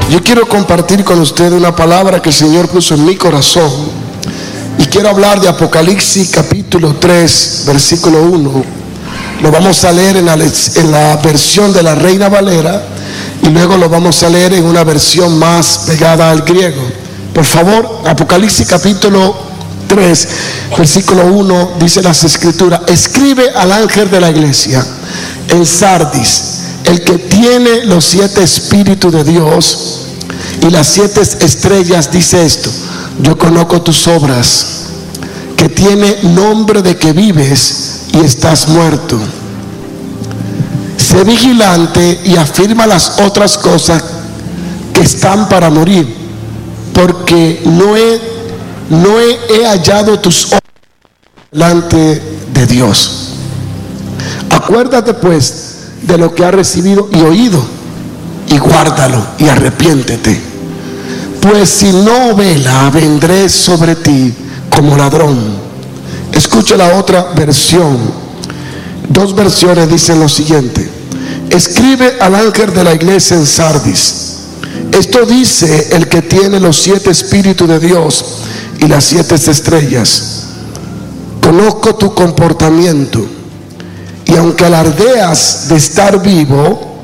Yo quiero compartir con ustedes una palabra que el Señor puso en mi corazón y quiero hablar de Apocalipsis capítulo 3, versículo 1. Lo vamos a leer en la versión de la Reina Valera y luego lo vamos a leer en una versión más pegada al griego. Por favor, Apocalipsis capítulo 3, versículo 1, dice las Escrituras: escribe al ángel de la iglesia en Sardis, el que tiene los 7 espíritus de Dios y las 7 estrellas, dice esto: yo conozco tus obras, que tiene nombre de que vives y estás muerto. Sé vigilante y afirma las otras cosas que están para morir, porque no he hallado tus obras delante de Dios. Acuérdate pues de lo que has recibido y oído, y guárdalo y arrepiéntete. Pues si no vela, vendré sobre ti como ladrón. Escucha la otra versión. 2 versiones dicen lo siguiente: escribe al ángel de la iglesia en Sardis, esto dice el que tiene los 7 espíritus de Dios y las 7 estrellas. Conozco tu comportamiento, y aunque alardeas de estar vivo,